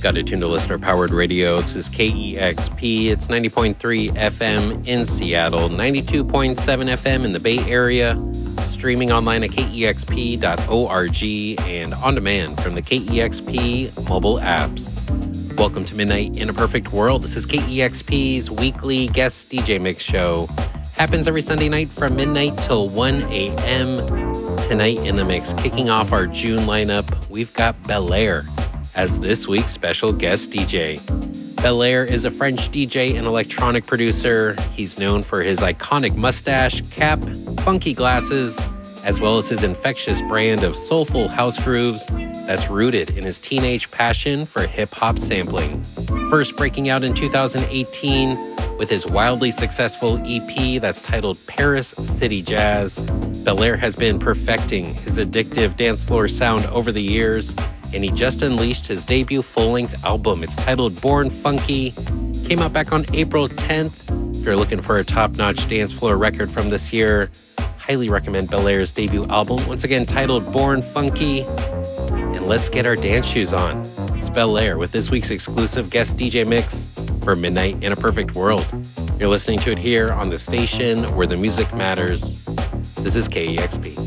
Got it tuned to listener-powered radio. This is KEXP. It's 90.3 FM in Seattle, 92.7 FM in the Bay Area, streaming online at kexp.org and on demand from the KEXP mobile apps. Welcome to Midnight in a Perfect World. This is KEXP's weekly guest DJ mix show. Happens every Sunday night from midnight till 1 a.m. Tonight in the mix, kicking off our June lineup, we've got Belair as this week's special guest DJ. Belair is a French DJ and electronic producer. He's known for his iconic mustache, cap, funky glasses, as well as his infectious brand of soulful house grooves that's rooted in his teenage passion for hip-hop sampling. First breaking out in 2018 with his wildly successful EP that's titled Paris City Jazz, Belair has been perfecting his addictive dance floor sound over the years, and he just unleashed his debut full-length album. It's titled Born Funky, came out back on April 10th. If you're looking for a top-notch dance floor record from this year, highly recommend Belair's debut album, once again titled Born Funky. And let's get our dance shoes on. It's Belair with this week's exclusive guest DJ mix for Midnight in a Perfect World. You're listening to it here on the station where the music matters. This is KEXP.